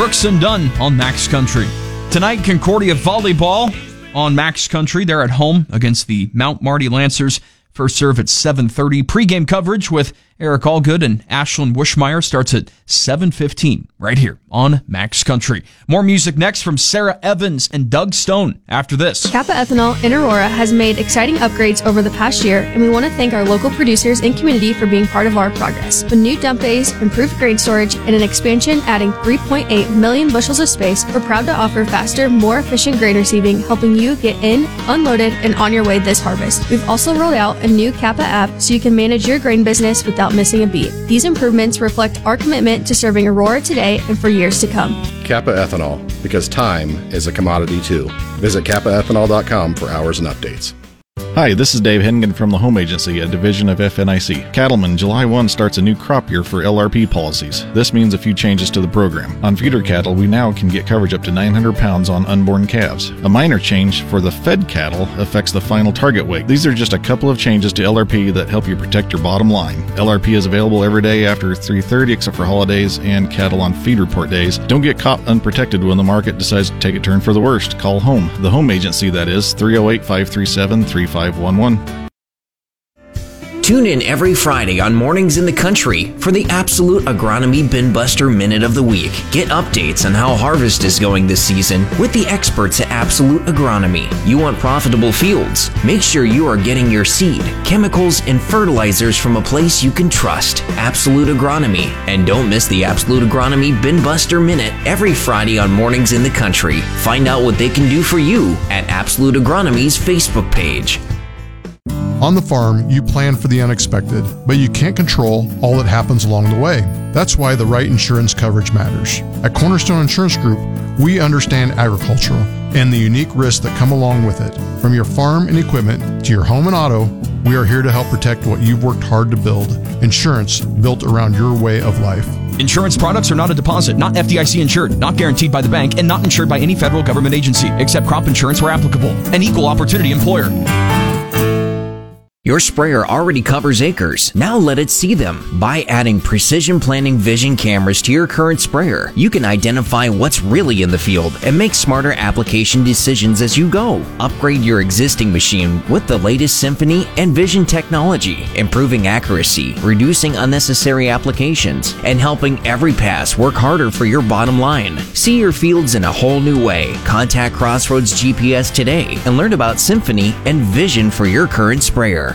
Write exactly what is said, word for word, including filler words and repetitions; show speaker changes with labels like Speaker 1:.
Speaker 1: Brooks and Dunn on Max Country. Tonight, Concordia Volleyball on Max Country. They're at home against the Mount Marty Lancers. First serve at seven thirty. Pre-game coverage with Eric Allgood and Ashlyn Wishmeyer starts at seven fifteen right here on Max Country. More music next from Sarah Evans and Doug Stone after this.
Speaker 2: Kappa Ethanol in Aurora has made exciting upgrades over the past year, and we want to thank our local producers and community for being part of our progress. With new dump bays, improved grain storage, and an expansion adding three point eight million bushels of space, we're proud to offer faster, more efficient grain receiving, helping you get in, unloaded, and on your way this harvest. We've also rolled out a new Kappa app so you can manage your grain business without missing a beat. These improvements reflect our commitment to serving Aurora today and for years to come.
Speaker 3: Kappa Ethanol, because time is a commodity too. Visit kappa ethanol dot com for hours and updates.
Speaker 4: Hi, this is Dave Hennigan from the Home Agency, a division of F N I C. Cattlemen, July first starts a new crop year for L R P policies. This means a few changes to the program. On feeder cattle, we now can get coverage up to nine hundred pounds on unborn calves. A minor change for the fed cattle affects the final target weight. These are just a couple of changes to L R P that help you protect your bottom line. L R P is available every day after three thirty except for holidays and cattle on feed report days. Don't get caught unprotected when the market decides to take a turn for the worst. Call home. The Home Agency, that is, three oh eight, five three seven, three five one one.
Speaker 5: Tune in every Friday on Mornings in the Country for the Absolute Agronomy Bin Buster Minute of the Week. Get updates on how harvest is going this season with the experts at Absolute Agronomy. You want profitable fields? Make sure you are getting your seed, chemicals, and fertilizers from a place you can trust. Absolute Agronomy. And don't miss the Absolute Agronomy Bin Buster Minute every Friday on Mornings in the Country. Find out what they can do for you at Absolute Agronomy's Facebook page.
Speaker 6: On the farm, you plan for the unexpected, but you can't control all that happens along the way. That's why the right insurance coverage matters. At Cornerstone Insurance Group, we understand agricultural and the unique risks that come along with it. From your farm and equipment to your home and auto, we are here to help protect what you've worked hard to build. Insurance built around your way of life.
Speaker 1: Insurance products are not a deposit, not F D I C insured, not guaranteed by the bank, and not insured by any federal government agency, except crop insurance where applicable. An equal opportunity employer.
Speaker 5: Your sprayer already covers acres. Now let it see them. By adding Precision Planning Vision cameras to your current sprayer, you can identify what's really in the field and make smarter application decisions as you go. Upgrade your existing machine with the latest Symphony and Vision technology, improving accuracy, reducing unnecessary applications, and helping every pass work harder for your bottom line. See your fields in a whole new way. Contact Crossroads G P S today and learn about Symphony and Vision for your current sprayer.